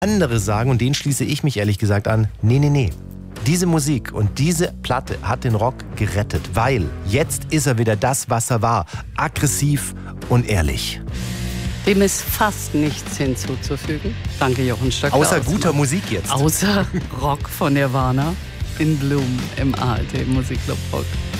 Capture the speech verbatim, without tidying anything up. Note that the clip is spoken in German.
Andere sagen, und denen schließe ich mich ehrlich gesagt an, nee, nee, nee. Diese Musik und diese Platte hat den Rock gerettet, weil jetzt ist er wieder das, was er war. Aggressiv und ehrlich. Dem ist fast nichts hinzuzufügen. Danke, Jochen Stöckler. Außer guter Musik jetzt. Außer Rock von Nirvana in Bloom im A R D Musikclub Rock.